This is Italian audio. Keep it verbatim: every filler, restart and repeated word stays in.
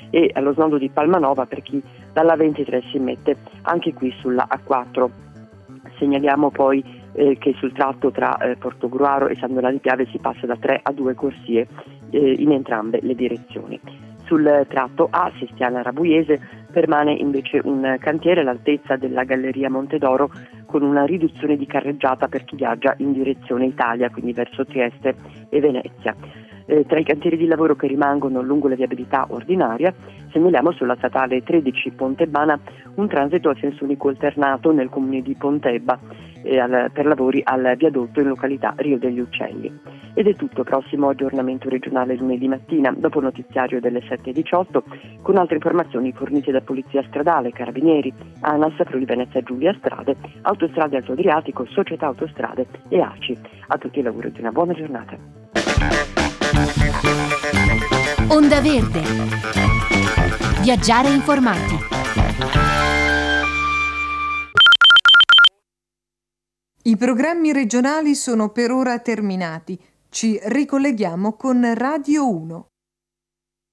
e allo snodo di Palmanova per chi dalla ventitré si mette anche qui sulla A quattro. Segnaliamo poi eh, che sul tratto tra eh, Portogruaro e San Donà di Piave si passa da tre a due corsie eh, in entrambe le direzioni. Sul tratto A Sestiana-Rabuiese permane invece un cantiere all'altezza della Galleria Montedoro con una riduzione di carreggiata per chi viaggia in direzione Italia, quindi verso Trieste e Venezia. Eh, tra i cantieri di lavoro che rimangono lungo la viabilità ordinaria segnaliamo sulla statale tredici Pontebana un transito a senso unico alternato nel comune di Pontebba eh, al, per lavori al viadotto in località Rio degli Uccelli. Ed è tutto, prossimo aggiornamento regionale lunedì mattina dopo notiziario delle sette e diciotto con altre informazioni fornite da Polizia Stradale, Carabinieri, ANAS, Friuli Venezia Giulia Strade, Autostrade Alto Adriatico, Società Autostrade e A C I. A tutti i lavori di una buona giornata. Onda Verde. Viaggiare informati. I programmi regionali sono per ora terminati. Ci ricolleghiamo con Radio uno.